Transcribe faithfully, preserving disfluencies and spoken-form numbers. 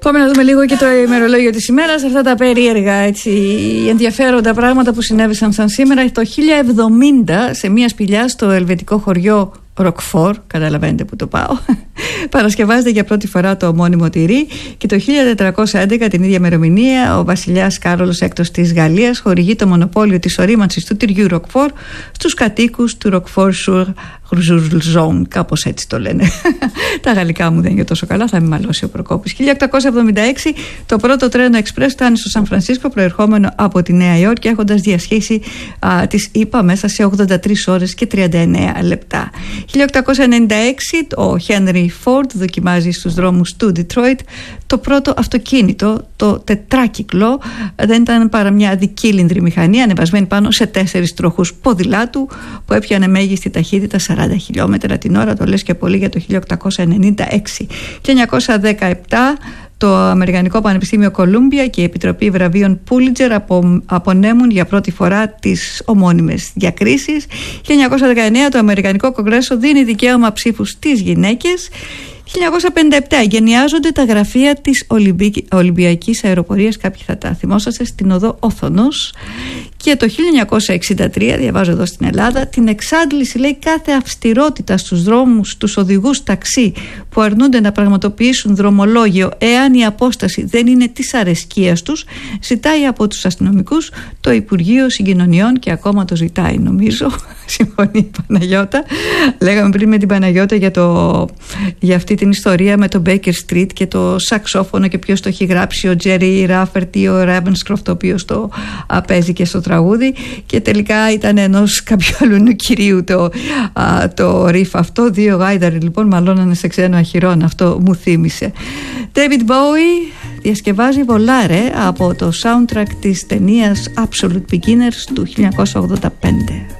Πάμε να δούμε λίγο και το ημερολόγιο της ημέρας. Αυτά τα περίεργα, έτσι, ενδιαφέροντα πράγματα που συνέβησαν σαν σήμερα. Το χίλια εβδομήντα, σε μια σπηλιά στο ελβετικό χωριό Ροκφόρ, καταλαβαίνετε που το πάω, παρασκευάζεται για πρώτη φορά το ομώνυμο τυρί, και το χίλια τετρακόσια έντεκα, την ίδια ημερομηνία, ο βασιλιάς Κάρολος έκτος της Γαλλίας χορηγεί το μονοπόλιο της ορίμανσης του τυριού Ροκφόρ στους κατοίκους του Ροκφόρ Σουρ Ζόν, κάπως έτσι το λένε. Τα γαλλικά μου δεν είναι τόσο καλά, θα με μαλώσει ο Προκόπης. χίλια οκτακόσια εβδομήντα έξι, το πρώτο τρένο εξπρές φτάνει στο Σαν Φρανσίσκο, προερχόμενο από τη Νέα Υόρκη, έχοντας διασχίσει α, τις ΗΠΑ μέσα σε ογδόντα τρεις ώρες και τριάντα εννέα λεπτά. χίλια οκτακόσια ενενήντα έξι, ο Χένρι Φόρντ δοκιμάζει στους δρόμους του Ντιτρόιτ το πρώτο αυτοκίνητο, το τετράκυκλο. Δεν ήταν παρά μια αδικύλινδρη μηχανή ανεβασμένη πάνω σε τέσσερις τροχούς ποδηλάτου, που έπιανε μέγιστη ταχύτητα σαράντα χιλιόμετρα την ώρα. Το λες και πολύ για το χίλια οκτακόσια ενενήντα έξι. χίλια εννιακόσια δεκαεπτά, το Αμερικανικό Πανεπιστήμιο Κολούμπια και η Επιτροπή Βραβείων Πούλιτζερ απο, απονέμουν για πρώτη φορά τις ομώνυμες διακρίσεις. χίλια εννιακόσια δεκαεννέα, το Αμερικανικό Κογκρέσο δίνει δικαίωμα ψήφου στις γυναίκες. χίλια εννιακόσια πενήντα επτά, εγκαινιάζονται τα γραφεία της Ολυμπι... Ολυμπιακής Αεροπορίας. Κάποιοι θα τα θυμόσαστε, στην οδό Όθωνος. Και το χίλια εννιακόσια εξήντα τρία, διαβάζω εδώ στην Ελλάδα, την εξάντληση, λέει, κάθε αυστηρότητα στους δρόμους, στους οδηγούς ταξί που αρνούνται να πραγματοποιήσουν δρομολόγιο εάν η απόσταση δεν είναι της αρεσκίας τους, ζητάει από τους αστυνομικούς το Υπουργείο Συγκοινωνιών, και ακόμα το ζητάει, νομίζω. Συμφωνεί η Παναγιώτα. Λέγαμε πριν με την Παναγιώτα για, το, για αυτή την ιστορία με το Baker Street και το σαξόφωνο και ποιος το έχει γράψει, ο Τζέρι Ράφερτ ή ο Ράβενσκροφτ, ο οποίος το α, παίζει και στο τραγούδι, και τελικά ήταν ενός κάποιου άλλου κυρίου το, α, το ριφ αυτό. Δύο γάιδαροι λοιπόν μαλώνανε σε ξένο αχυρόν, αυτό μου θύμισε. David Bowie διασκευάζει Volare από το soundtrack της ταινίας Absolute Beginners του χίλια εννιακόσια ογδόντα πέντε.